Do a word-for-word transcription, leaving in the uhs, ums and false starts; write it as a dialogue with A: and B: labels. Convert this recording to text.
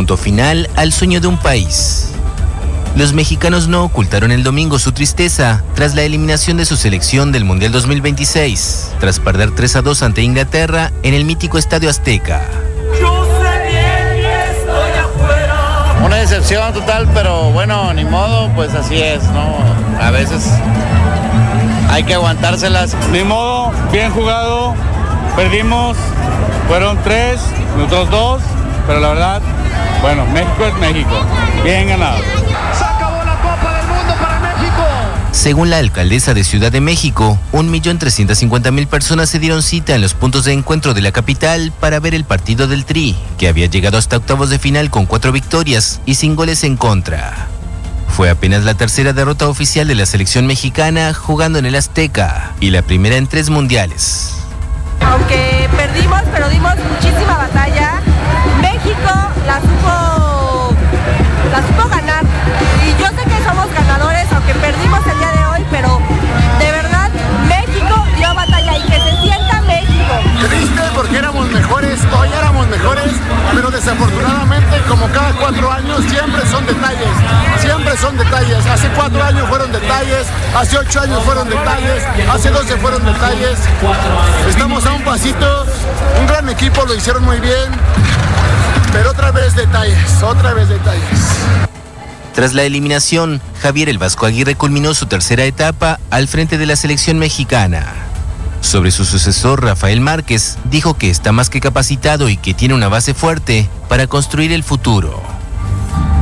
A: punto final al sueño de un país. Los mexicanos no ocultaron el domingo su tristeza tras la eliminación de su selección del Mundial dos mil veintiséis, tras perder tres a dos ante Inglaterra en el mítico Estadio Azteca.
B: Yo sé bien que estoy afuera.
C: Una decepción total, pero bueno, ni modo, pues así es, ¿no? A veces hay que aguantárselas.
D: Ni modo, bien jugado, perdimos, fueron tres, nosotros dos, pero la verdad, bueno, México es México, bien ganado.
B: Se acabó la Copa del Mundo para México.
A: Según la alcaldesa de Ciudad de México, un millón trescientas cincuenta mil personas se dieron cita en los puntos de encuentro de la capital para ver el partido del Tri, que había llegado hasta octavos de final con cuatro victorias y sin goles en contra. Fue apenas la tercera derrota oficial de la selección mexicana jugando en el Azteca y la primera en tres mundiales.
E: Aunque perdimos, pero dimos muchísima batalla. México la supo, la supo ganar. Y yo sé que somos ganadores, aunque perdimos el día de hoy, pero de verdad México dio batalla y que se sienta México.
F: Triste porque éramos mejores, hoy éramos mejores, pero desafortunadamente como cada cuatro años siempre son detalles, siempre son detalles. Hace cuatro años fueron detalles, hace ocho años fueron detalles, hace doce fueron detalles. Estamos a un pasito, un gran equipo, lo hicieron muy bien, pero otra vez detalles, otra vez detalles.
A: Tras la eliminación, Javier El Vasco Aguirre culminó su tercera etapa al frente de la selección mexicana. Sobre su sucesor, Rafael Márquez, dijo que está más que capacitado y que tiene una base fuerte para construir el futuro.